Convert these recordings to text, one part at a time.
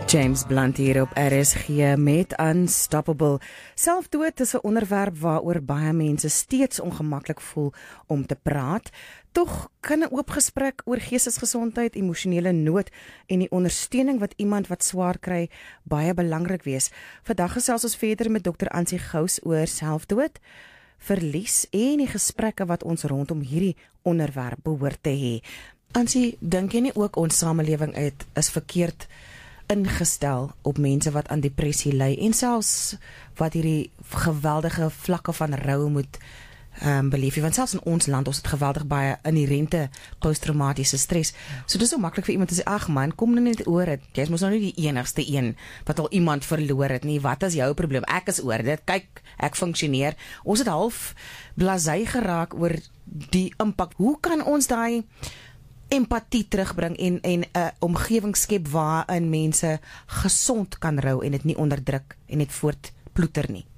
James Blunt hier op RSG met Unstoppable. Selfdood is 'n onderwerp waaroor baie mense steeds ongemaklik voel om te praat. Tog kan 'n oop gesprek oor geestesgesondheid, emosionele nood en die ondersteuning wat iemand wat swaar kry baie belangrik wees. Vandag gesels ons verder met Dr. Ansie Gous oor selfdood, verlies en die gesprekke wat ons rondom hierdie onderwerp behoort te hê. Ansie, dink jy nie ook ons samelewing is verkeerd ingestel op mense wat aan depressie ly en selfs wat hierdie geweldige vlakke van rou moet beleef, want selfs in ons land ons het geweldig baie inherente posttraumatiese stres. So dis so maklik vir iemand te sê, ag man, kom nou net oor dit. Jy's mos nou nie die enigste een wat al iemand verloor het nie. Wat is jou probleem? Ek is oor dit. Kyk, ek funksioneer. Ons het half blasé geraak oor die impak. Hoe kan ons daai empatie terugbring en 'n omgewing skep waarin mense gesond kan rou en dit nie onderdruk en net voortploeter nie?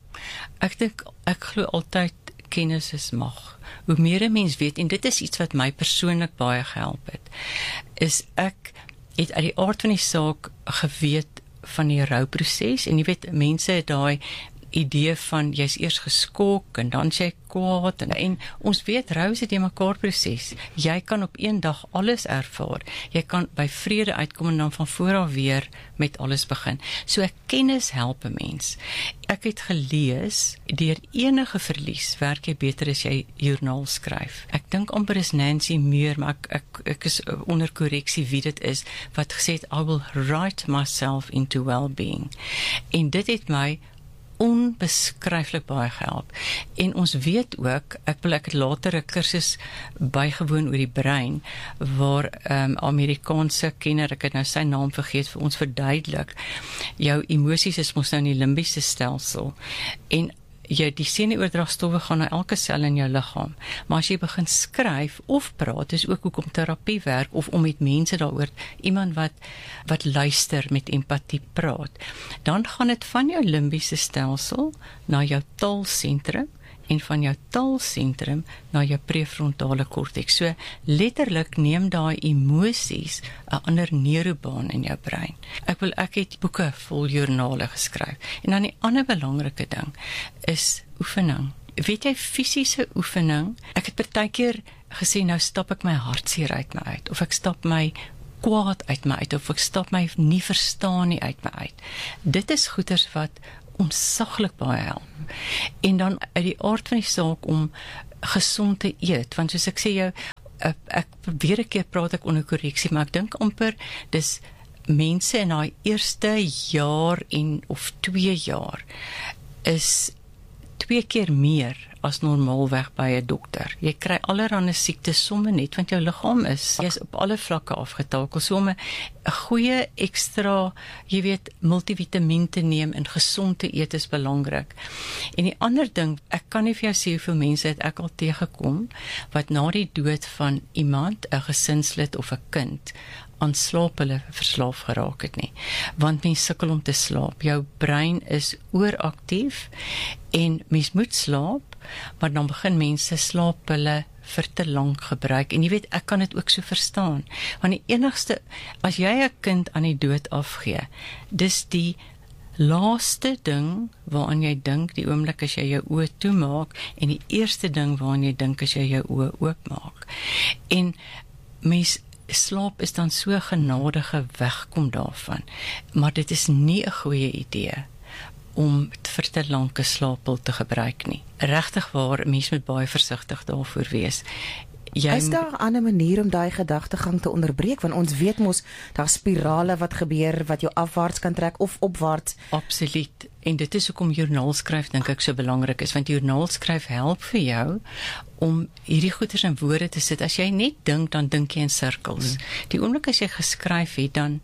Ek glo altyd kennis is mag. Hoe meer 'n mens weet, en dit is iets wat my persoonlik baie gehelp het, is ek het uit die aard van die saak geweet van die rouproses, en jy weet, mense het daai idee van jy's eers geskok en dan jy kwaad en ons weet rou is 'n de mekaar proses. Jy kan op een dag alles ervaar. Jy kan by vrede uitkom en dan van voor af weer met alles begin. So ek kennis help 'n mens. Ek het gelees deur enige verlies werk jy beter as jy joernaal skryf. Ek dink amper is Nancy Muir, maar ek is onder korreksie wie dit is wat gesê het I will write myself into well-being. En dit het my onbeskryflik baie gehelp. En ons weet ook, ek het later 'n kursus bygewoon oor die brein, waar Amerikaanse kenner, ek het nou sy naam vergeet, vir ons verduidelik, jou emosies is mos nou in die limbiese stelsel, en die senuoordragstowwe gaan na elke sel in jou liggaam. Maar as jy begin skryf of praat, is ook hoekom terapie werk, of om met mense daaroor, iemand wat luister, met empatie praat, dan gaan dit van jou limbiese stelsel na jou taalsentrum, en van jou taalsentrum na jou prefrontale korteks. So letterlik neem daai emosies 'n ander neurobaan in jou brein. Ek het boeke vol joernale geskryf. En dan die ander belangrike ding is oefening. Weet jy, fisiese oefening, ek het partykeer gesê, nou stap ek my hartseer uit my uit, of ek stap my kwaad uit my uit, of ek stap my nie verstaan nie uit my uit. Dit is goeders wat onsaglik baie help. En dan uit die aard van die saak om gesond te eet, want soos ek sê jou, ek weer 'n keer praat ek onder korreksie, maar ek dink amper dis mense in daai eerste jaar of 2 jaar is 2 keer meer as normaalweg by 'n dokter. Jy kry allerlei siektes somme net want jou liggaam jy's op alle vlakke afgetakel. So om 'n goeie ekstra, jy weet, multivitamiin te neem en gesond te eet is belangrik. En die ander ding, ek kan nie vir jou sê hoeveel mense het ek al teëgekom wat na die dood van iemand, 'n gesinslid of 'n kind, aan slaap hulle verslaaf geraak het nie. Want mens sukkel om te slaap. Jou brein is ooraktief en mens moet slaap, maar dan begin mense slaap hulle vir te lank gebruik. En jy weet, ek kan dit ook so verstaan. Want die enigste, as jy 'n kind aan die dood afgee, dis die laaste ding waaraan jy dink die oomblik as jy jou oë toemaak, en die eerste ding waaraan jy dink as jy jou oë oopmaak. En mens slaap is dan so genadige wegkom daarvan, maar dit is nie 'n goeie idee om vir te lank 'n slaappil te gebruik nie. Regtig waar, mens moet baie versigtig daarvoor wees. Is daar 'n ander manier om daai gedagtegang te onderbreek? Want ons weet mos, daar spirale wat gebeur, wat jou afwaarts kan trek of opwaarts. Absoluut. En dit is hoekom joernaal skryf, dink ek, so belangrik is, want joernaal skryf help vir jou om hierdie goeders in woorde te sit. As jy net dink, dan dink jy in sirkels. Die oomblik as jy geskryf het, dan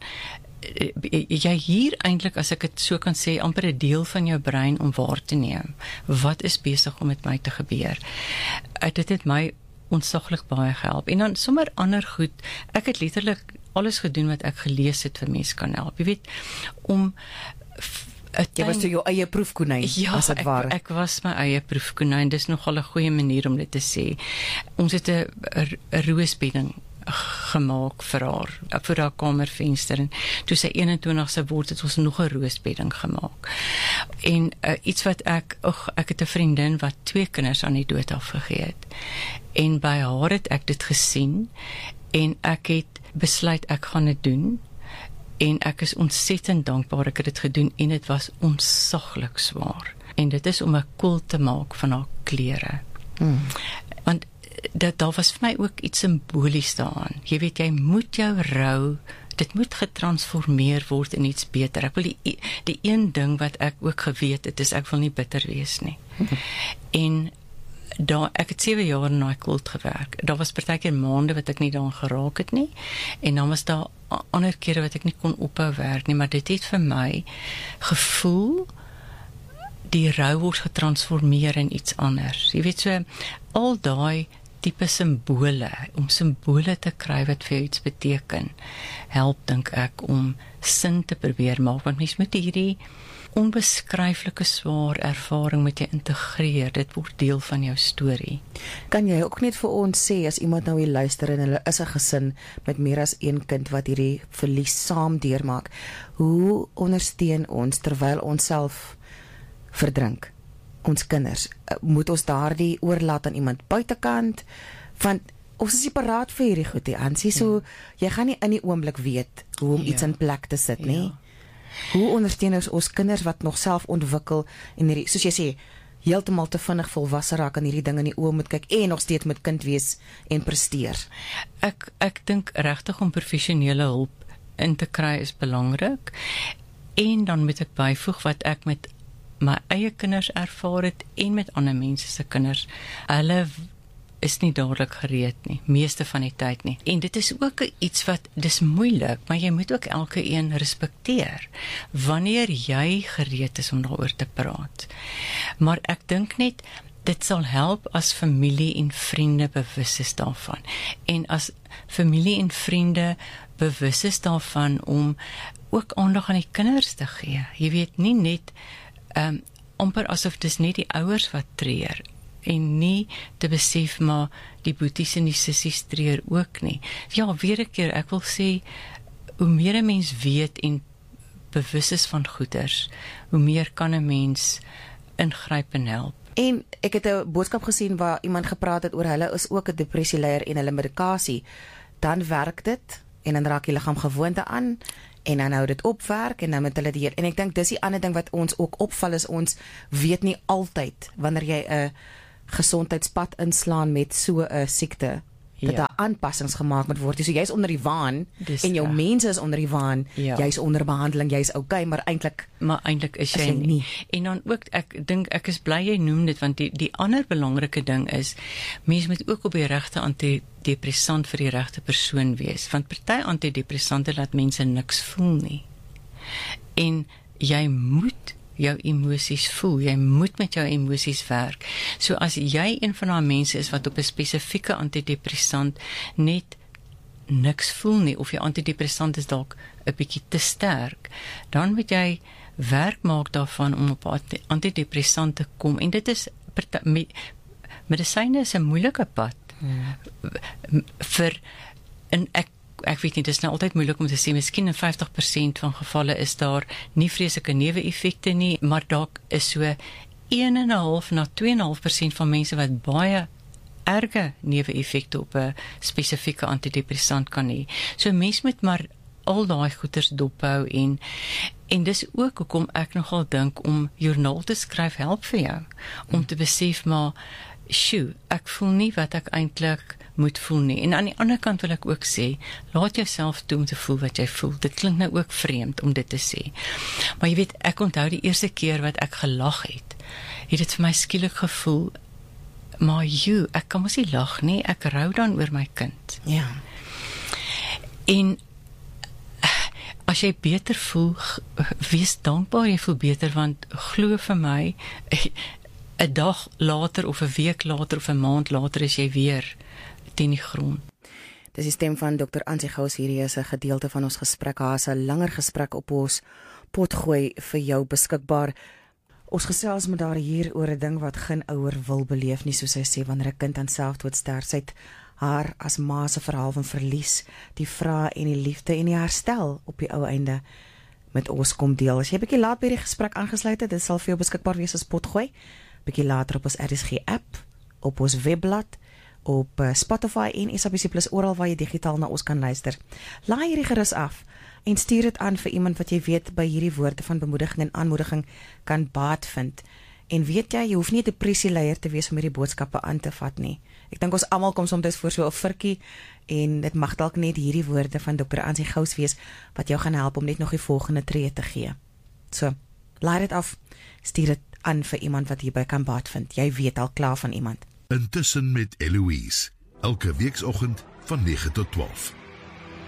jy hier eintlik, as ek dit so kan sê, amper 'n deel van jou brein om waar te neem. Wat is besig om met my te gebeur? Dit het my ontsaglik baie gehelp. En dan sommer ander goed, ek het letterlik alles gedoen wat ek gelees het vir mense kan help. Jy weet, om jy was jou eie proefkonyn, as dit ware. Ek was my eie proefkonyn, dis nogal 'n goeie manier om dit te sê. Ons het 'n roosbedding gemaak vir haar, vir haar kamervenster, en toe sy 21ste word, het ons nog 'n roosbedding gemaak. En iets wat ek het 'n vriendin wat 2 kinders aan die dood afgegee het, en by haar het ek dit gesien, en ek het besluit ek gaan dit doen, en ek is ontsettend dankbaar ek het dit gedoen, en dit was ontsaglik swaar, en dit is om 'n koel te maak van haar klere. Want daar was vir my ook iets simbolies daaraan. Jy weet, jy moet jou rou, dit moet getransformeer word in iets beter. Ek wil die een ding wat ek ook geweet het, is ek wil nie bitter wees nie. En ek het 7 jaar in daai kult gewerk. Daar was partykeer maande wat ek nie daaraan geraak het nie, en dan was daar ander kere wat ek nie kon ophou werk nie, maar dit het vir my gevoel, die rou word getransformeer in iets anders. Jy weet, so al daai tipe simbole, om simbole te kry wat vir jou iets beteken, help, dink ek, om sin te probeer maak, want mens moet hierdie onbeskryflike swaar ervaring met jy integreer, dit word deel van jou storie. Kan jy ook net vir ons sê, as iemand nou hier luister en hulle is 'n gesin met meer as een kind wat hierdie verlies saam deurmaak, hoe ondersteun ons terwyl ons self verdrink, ons kinders? Moet ons daardie oorlaat aan iemand buitekant? Want ons is nie paraat vir hierdie goed, Ansie, so jy gaan nie in die oomblik weet hoe om iets in plek te sit nie. Hoe ondersteun ons kinders wat nog self ontwikkel en hierdie, soos jy sê, heeltemal te vinnig volwasse raak en hierdie ding in die oë moet kyk en nog steeds met kind wees en presteer? Ek dink regtig om professionele hulp in te kry is belangrik, en dan moet ek byvoeg wat ek met my eie kinders ervaar het en met ander mense se kinders. Hulle is nie dadelik gereed nie, meeste van die tyd nie. En dit is ook iets wat, dis moeilik, maar jy moet ook elke een respekteer, wanneer jy gereed is om daaroor te praat. Maar ek dink net, dit sal help as familie en vriende bewus is daarvan. En as familie en vriende bewus is daarvan om ook aandag aan die kinders te gee. Jy weet, nie net amper asof dis net die ouers wat treur, en nie te besef, maar die boeties en die sissies treur ook nie. Ja, weer 'n keer, ek wil sê, hoe meer 'n mens weet en bewus is van goeders, hoe meer kan 'n mens ingryp en help. En ek het 'n boodskap gesien waar iemand gepraat het oor hulle is ook 'n depressieleier en hulle medikasie. Dan werk dit, en dan raak die liggaam gewoonte aan, en dan hou dit opwerk, en dan met hulle die, en ek dink dis die ander ding wat ons ook opval, is ons weet nie altyd, wanneer jy 'n gesondheidspad inslaan met so 'n siekte, dat daar aanpassings gemaak moet word. So jy's onder die waan, en jou mense is onder die waan, jy's onder behandeling, jy's okay, maar eintlik is jy nie. En dan ook, ek dink, ek is bly jy noem dit, want die ander belangrike ding is, mense moet ook op die regte antidepressant vir die regte persoon wees, want party antidepressante laat mense niks voel nie. En jy moet jou emosies voel, jy moet met jou emosies werk. So as jy een van daai mense is wat op 'n spesifieke antidepressant net niks voel nie, of jou antidepressant is dalk 'n bietjie te sterk, dan moet jy werk maak daarvan om op antidepressant te kom, en dit is, medisyne is 'n moeilike pad, en ek weet nie, dit is nou altyd moeilik om te sê, miskien in 50% van gevalle is daar nie vreeslike neeweffekte nie, maar dalk is so 1,5 na 2,5% van mense wat baie erge neeweffekte op 'n spesifieke antidepressant kan hê. So mens moet maar al daai goeters dophou, en dis ook hoekom ek nogal dink om joernaal te skryf help vir jou, om te besef, maar ek voel nie wat ek eintlik moet voel nie. En aan die ander kant wil ek ook sê, laat jouself toe om te voel wat jy voel. Dit klink nou ook vreemd om dit te sê. Maar jy weet, ek onthou die eerste keer wat ek gelag het dit vir my skielik gevoel, maar ek kan mos nie lag nie, ek rou dan oor my kind. Ja. En as jy beter voel, wees dankbaar jy voel beter, want glo vir my, 'n dag later of 'n week later of 'n maand later is jy weer teen die grond. Dis die stem van Dr. Ansie Gous. Hierdie is 'n gedeelte van ons gesprek. Daar is 'n langer gesprek op ons potgooi vir jou beskikbaar. Ons gesels met daar hier oor 'n ding wat geen ouer wil beleef nie, soos hy sê, wanneer 'n kind aan selfdood sterf. Sy het haar as ma se verhaal van verlies, die vrae en die liefde en die herstel op die ou einde met ons kom deel. As jy 'n bietjie laat by die gesprek aangesluit het, dit sal vir jou beskikbaar wees as potgooi, bietjie later op ons RSG app, op ons webblad, op Spotify en SABC Plus, oral waar jy digitaal na ons kan luister. Laai hierdie gerus af en stuur dit aan vir iemand wat jy weet by hierdie woorde van bemoediging en aanmoediging kan baat vind. En weet jy hoef nie 'n depressieleier te wees om hierdie boodskappe aan te vat nie. Ek dink ons almal kom soms voor so 'n virkie en dit mag dalk net hierdie woorde van Dr. Ansie Gous wees wat jou gaan help om net nog die volgende tree te gee. So, laai dit af, stuur dit aan vir iemand wat hierby kan baat vind. Jy weet al klaar van iemand. Intussen met Eloise, elke weekoggend van 9 tot 12.